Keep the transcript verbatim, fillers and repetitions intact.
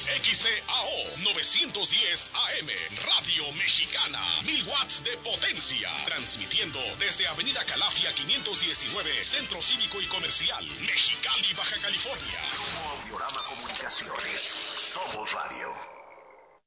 X C A O novecientos diez A M, Radio Mexicana, mil watts de potencia. Transmitiendo desde Avenida Calafia quinientos diecinueve, Centro Cívico y Comercial, Mexicali, Baja California. Grupo Audiorama Comunicaciones. Somos Radio.